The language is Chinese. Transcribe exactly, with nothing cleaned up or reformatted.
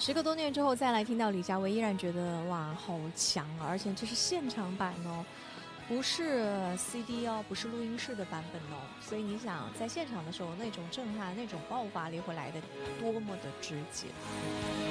时隔多年之后再来听到李佳薇，依然觉得哇，好强啊！而且这是现场版哦，不是 C D 哦，不是录音室的版本哦。所以你想，在现场的时候那种震撼、那种爆发力会来的多么的直接。